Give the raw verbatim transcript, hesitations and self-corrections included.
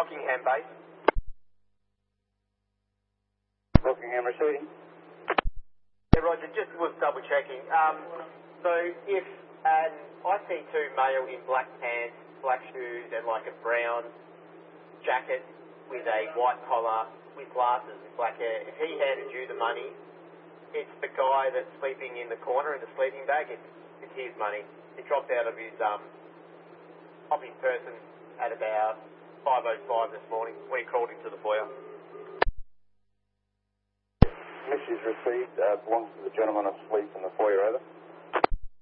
Rockingham base. Rockingham receiving. Yeah, Roger, just was double checking. Um, so if an I C two male in black pants, black shoes and like a brown jacket with a white collar, with glasses and black hair, if he handed you the money, it's the guy that's sleeping in the corner in the sleeping bag, it's, it's his money. It dropped out of his, um, of his person at about five oh five this morning when he crawled into the foyer. Message received, uh, belongs to the gentleman asleep in the foyer, over.